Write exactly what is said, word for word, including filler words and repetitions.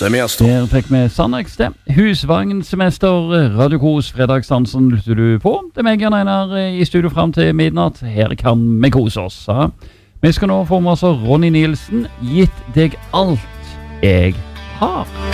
Semester. Der fikk vi Sannex det. Husvagnsemester, radiokos, fredagsdansen lytter du på. Det er meg, Jan Einar, i studio frem til midnatt. Her kan vi kose oss. Ja. Vi skal nå få med oss Ronny Nielsen, gitt deg alt jeg har.